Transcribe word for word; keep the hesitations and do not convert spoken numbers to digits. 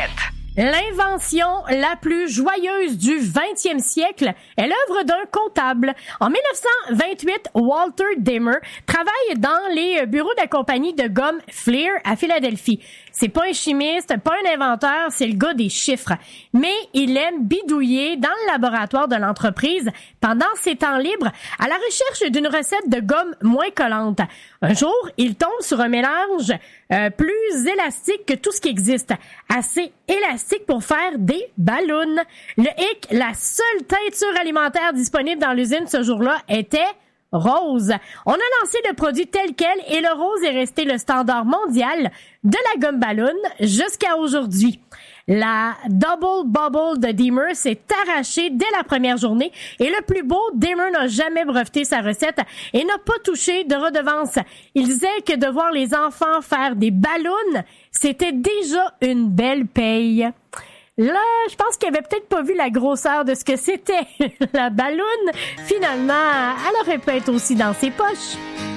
L'invention la plus joyeuse du vingtième siècle est l'œuvre d'un comptable. En dix-neuf cent vingt-huit, Walter Demer travaille dans les bureaux de la compagnie de gomme Fleer à Philadelphie. C'est pas un chimiste, pas un inventeur, c'est le gars des chiffres. Mais il aime bidouiller dans le laboratoire de l'entreprise pendant ses temps libres à la recherche d'une recette de gomme moins collante. Un jour, il tombe sur un mélange euh, plus élastique que tout ce qui existe. Assez élastique pour faire des ballons. Le hic, la seule teinture alimentaire disponible dans l'usine ce jour-là était rose. On a lancé le produit tel quel et le rose est resté le standard mondial de la gomme ballon jusqu'à aujourd'hui. La Double Bubble de Demer s'est arrachée dès la première journée et le plus beau, Demer n'a jamais breveté sa recette et n'a pas touché de redevance. Il disait que de voir les enfants faire des ballons, c'était déjà une belle paye. Là, je pense qu'il avait peut-être pas vu la grosseur de ce que c'était la balloune. Finalement, elle aurait pu être aussi dans ses poches.